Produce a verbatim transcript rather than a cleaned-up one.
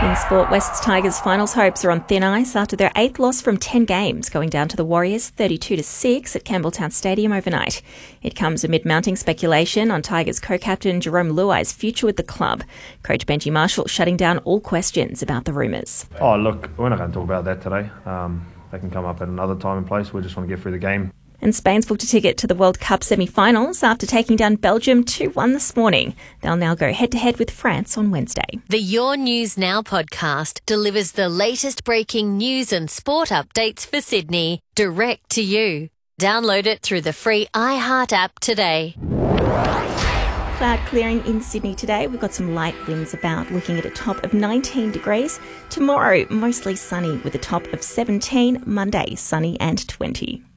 In sport, West's Tigers' finals hopes are on thin ice after their eighth loss from ten games, going down to the Warriors thirty-two to six at Campbelltown Stadium overnight. It comes amid mounting speculation on Tigers co-captain Jerome Luai's future with the club. Coach Benji Marshall shutting down all questions about the rumours. Oh, look, we're not going to talk about that today. Um, they can come up at another time and place. We just want to get through the game. And Spain's booked a ticket to the World Cup semi-finals after taking down Belgium two one this morning. They'll now go head-to-head with France on Wednesday. The Your News Now podcast delivers the latest breaking news and sport updates for Sydney, direct to you. Download it through the free iHeart app today. Cloud clearing in Sydney today. We've got some light winds about, looking at a top of nineteen degrees. Tomorrow, mostly sunny with a top of seventeen. Monday, sunny and twenty.